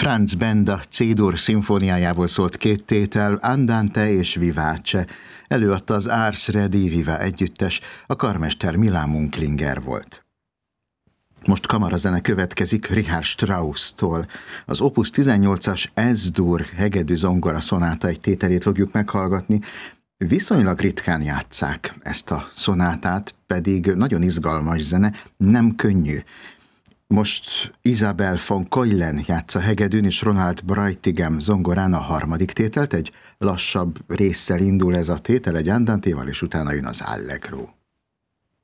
Franz Benda C-dur szimfóniájából szólt két tétel, Andante és Vivace. Előadta az Ars Redi Viva együttes, a karmester Milán Munklinger volt. Most kamarazene következik Richard Strauss-tól. Az Opus 18-as S-dur hegedű zongora szonáta egy tételét fogjuk meghallgatni. Viszonylag ritkán játsszák ezt a szonátát, pedig nagyon izgalmas zene, nem könnyű. Most Isabel von Keulen játsza hegedűn, és Ronald Breutigam zongorán a harmadik tételt. Egy lassabb résszel indul ez a tétel, egy andantéval, és utána jön az allegro.